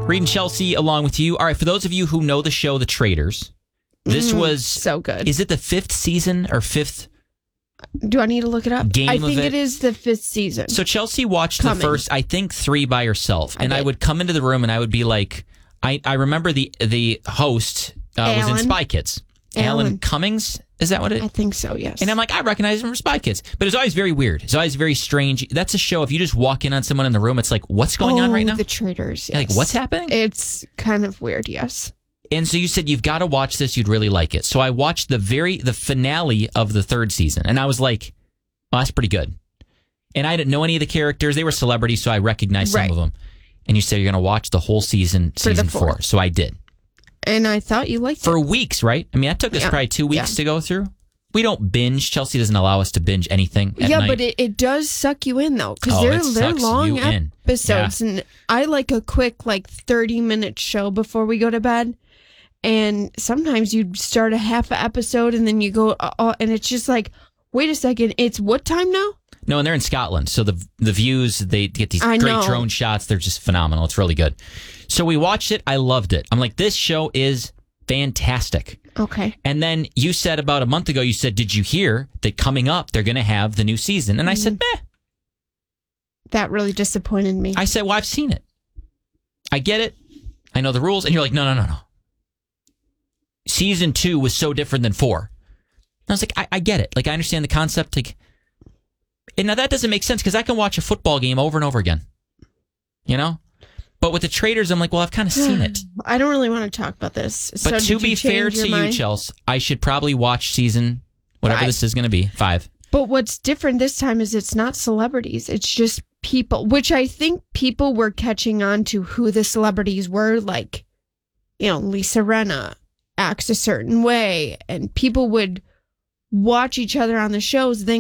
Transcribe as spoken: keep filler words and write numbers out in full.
Reed and Chelsea along with you. All right, for those of you who know the show, The Traitors, this mm, was... So good. Is it the fifth season or fifth... Do I need to look it up? Game I think it? it is the fifth season. So Chelsea watched Coming. the first, I think, three by herself. I and did. I would come into the room and I would be like... I, I remember the, the host uh, was in Spy Kids. Alan. Alan Cummings? Is that what it is? I think so, yes. And I'm like, I recognize him from Spy Kids. But it's always very weird. It's always very strange. That's a show, if you just walk in on someone in the room, it's like, what's going oh, on right now? The Traitors, yes. Like, what's happening? It's kind of weird, yes. And so you said, you've got to watch this. You'd really like it. So I watched the very, the finale of the third season. And I was like, oh, that's pretty good. And I didn't know any of the characters. They were celebrities, so I recognized right. some of them. And you said you're going to watch the whole season, For season the four. So I did. And I thought you liked For it. weeks, right? I mean, that took us yeah. probably two weeks yeah. to go through. We don't binge. Chelsea doesn't allow us to binge anything at Yeah, night. but it, it does suck you in, though, because Oh, they're, it they're sucks long you in. episodes. Yeah. And I like a quick, like, thirty-minute show before we go to bed. And sometimes you start a half an episode and then you go, uh, and it's just like, wait a second, it's what time now? No, and they're in Scotland, so the the views, they get these I great know. drone shots. They're just phenomenal. It's really good. So we watched it. I loved it. I'm like, this show is fantastic. Okay. And then you said about a month ago, you said, did you hear that coming up, they're going to have the new season? And I said, meh. That really disappointed me. I said, well, I've seen it. I get it. I know the rules. And you're like, no, no, no, no. Season two was so different than four. And I was like, I, I get it. Like, I understand the concept. Like, and now that doesn't make sense because I can watch a football game over and over again. You know? But with the Traitors, I'm like, well, I've kind of seen it. I don't really want to talk about this. But so to be fair to you, mind? Chelsea, I should probably watch season, whatever Five. this is going to be, five. But what's different this time is it's not celebrities. It's just people, which I think people were catching on to who the celebrities were. Like, you know, Lisa Rinna acts a certain way. And people would watch each other on the shows, then